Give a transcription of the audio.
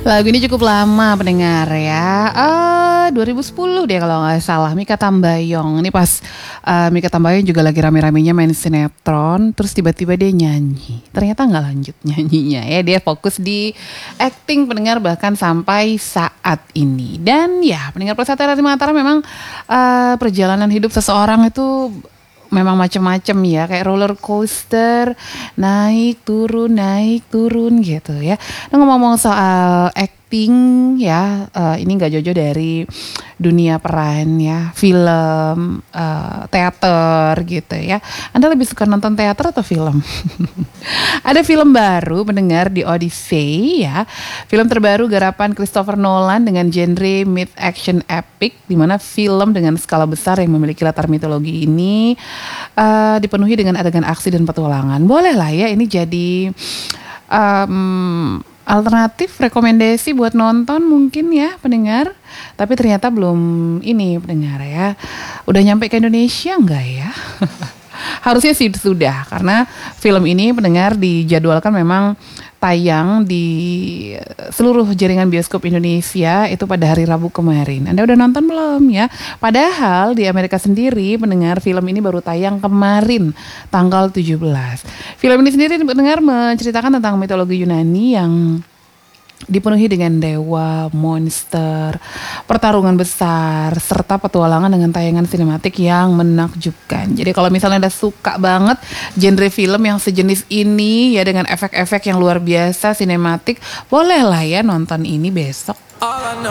Lagu ini cukup lama pendengar ya. 2010 deh kalau nggak salah. Mikha Tambayong. Ini pas Mikha Tambayong juga lagi rame-ramenya main sinetron. Terus tiba-tiba dia nyanyi. Ternyata nggak lanjut nyanyinya ya. Dia fokus di acting pendengar bahkan sampai saat ini. Dan ya pendengar Persata dari Mataram memang perjalanan hidup seseorang itu memang macam-macam ya, kayak roller coaster, naik turun gitu ya. Nah, ngomong-ngomong soal acting ya, ini nggak jauh-jauh dari dunia peran ya, film, teater gitu ya. Anda lebih suka nonton teater atau film? Ada film baru pendengar di Odyssey ya. Film terbaru garapan Christopher Nolan dengan genre mid action epic, di mana film dengan skala besar yang memiliki latar mitologi ini dipenuhi dengan adegan aksi dan petualangan. Boleh lah ya ini jadi alternatif rekomendasi buat nonton mungkin ya pendengar. Tapi ternyata belum ini pendengar ya. Udah nyampe ke Indonesia enggak ya? Harusnya sih sudah, karena film ini pendengar dijadwalkan memang tayang di seluruh jaringan bioskop Indonesia itu pada hari Rabu kemarin. Anda udah nonton belum ya? Padahal di Amerika sendiri pendengar film ini baru tayang kemarin tanggal 17. Film ini sendiri pendengar menceritakan tentang mitologi Yunani yang dipenuhi dengan dewa, monster, pertarungan besar, serta petualangan dengan tayangan sinematik yang menakjubkan. Jadi kalau misalnya Anda suka banget genre film yang sejenis ini ya dengan efek-efek yang luar biasa sinematik, bolehlah ya nonton ini besok.